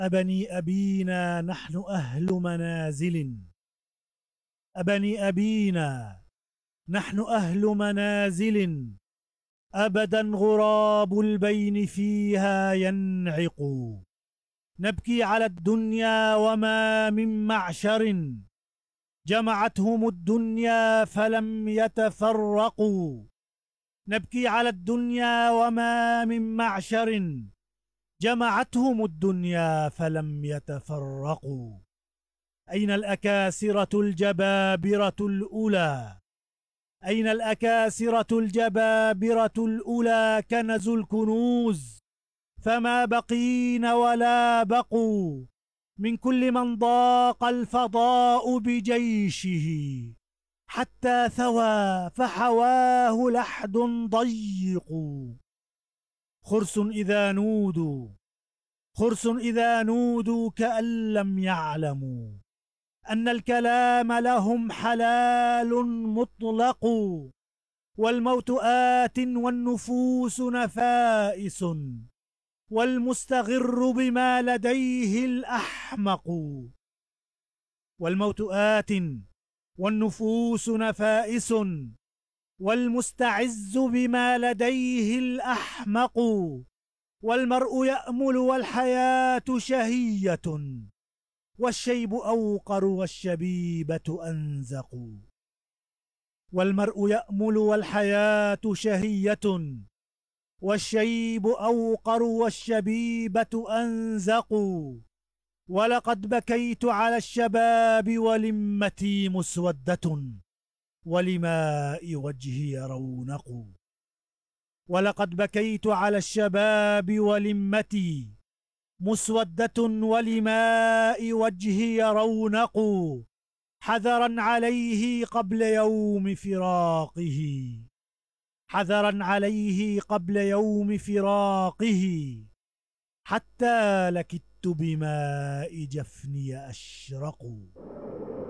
أبني أبينا نحن أهل منازل. أبني أبينا نحن أهل منازل، أبدا غراب البين فيها ينعق. نبكي على الدنيا وما من معشر، جمعتهم الدنيا فلم يتفرقوا. نبكي على الدنيا وما من معشر، جمعتهم الدنيا فلم يتفرقوا. أين الأكاسرة الجبابرة الأولى؟ أين الأكاسرة الجبابرة الأولى؟ كنزوا الكنوز فما بقين ولا بقوا. من كل من ضاق الفضاء بجيشه، حتى ثوى فحواه لحد ضيق. خرس إذا نودوا، خرس إذا نودوا كأن لم يعلموا أن الكلام لهم حلال مطلق. والموت آت والنفوس نفائس، والمستغر بما لديه الأحمق. والموت آت والنفوس نفائس، والمستعز بما لديه الأحمق. والمرء يأمل والحياة شهية، والشيب أوقر والشبيبة أنزق. والمرء يأمل والحياة شهية، والشيب أوقر والشبيبة أنزق. ولقد بكيت على الشباب ولمتي مسودة، ولماء وجهي رونق. ولقد بكيت على الشباب ولمتي مسودة، ولماء وجهي رونق. حذرا عليه قبل يوم فراقه، حذرا عليه قبل يوم فراقه. حتى لكدت بماء جفني أشرق.